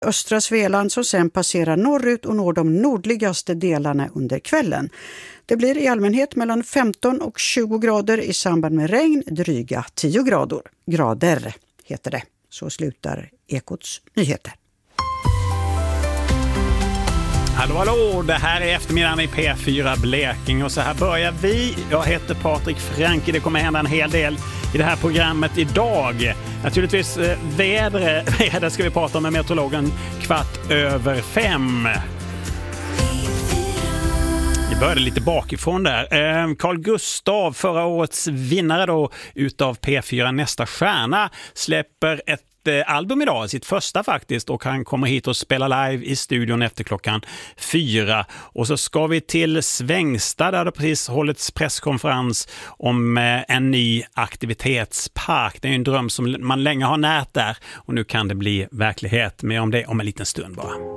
östra Svealand som sen passerar norrut och når de nordligaste delarna under kvällen. Det blir i allmänhet mellan 15 och 20 grader, i samband med regn dryga 10 grader heter det. Så slutar Ekots nyheter. Hallå, hallå! Det här är eftermiddagen i P4 Blekinge och så här börjar vi. Jag heter Patrik Fränke. Det kommer hända en hel del i det här programmet idag. Naturligtvis väder ska vi prata om med meteorologen 4:15. Vi började lite bakifrån där. Carl Gustav, förra årets vinnare då utav P4 Nästa stjärna, släpper ett album idag, sitt första faktiskt, och han kommer hit och spelar live i studion efter klockan 4. Och så ska vi till Svängsta där det precis hållits presskonferens om en ny aktivitetspark. Det är en dröm som man länge har närt där och nu kan det bli verklighet. Med om det om en liten stund bara.